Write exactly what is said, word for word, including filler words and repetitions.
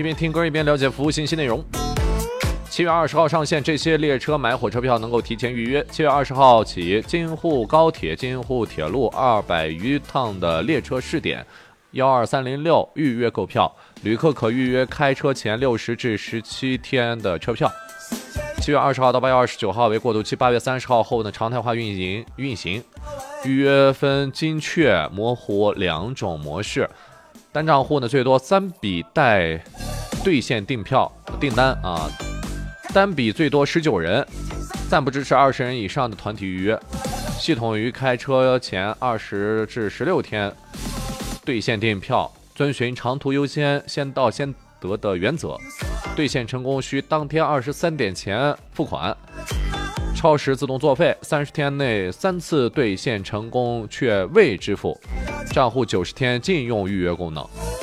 一边听歌一边了解服务信息内容。七月二十号上线，这些列车买火车票能够提前预约。七月二十号起，京沪高铁、京沪铁路二百余趟的列车试点，幺二三零六预约购票，旅客可预约开车前六十至十七天的车票。七月二十号到八月二十九号为过渡期，八月三十号后呢常态化运营运行。预约分精确、模糊两种模式，单账户呢最多三笔带兑现订票订单啊，单笔最多十九人，暂不支持二十人以上的团体预约。系统于开车前二十至十六天兑现订票，遵循长途优先、先到先得的原则。兑现成功需当天二十三点前付款，超时自动作废。三十天内三次兑现成功却未支付，账户九十天禁用预约功能。